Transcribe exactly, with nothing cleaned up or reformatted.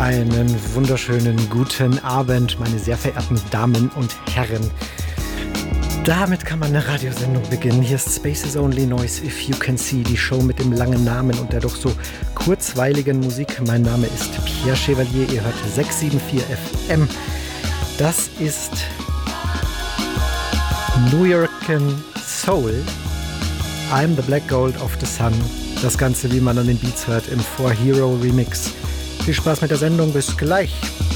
Einen wunderschönen guten Abend, meine sehr verehrten Damen und Herren. Damit kann man eine Radiosendung beginnen. Hier ist Space is Only Noise If You Can See, die Show mit dem langen Namen und der doch so kurzweiligen Musik. Mein Name ist Pierre Chevalier, ihr hört sechs sieben vier F M. Das ist New Yorkan Soul. I'm the Black Gold of the Sun. Das Ganze, wie man an den Beats hört, im Four Hero Remix. Viel Spaß mit der Sendung, bis gleich.